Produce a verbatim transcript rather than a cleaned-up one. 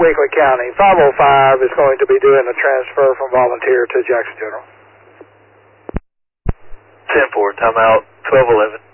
Weakley County. five oh five is going to be doing a transfer from volunteer to Jackson General. ten four, timeout, twelve eleven.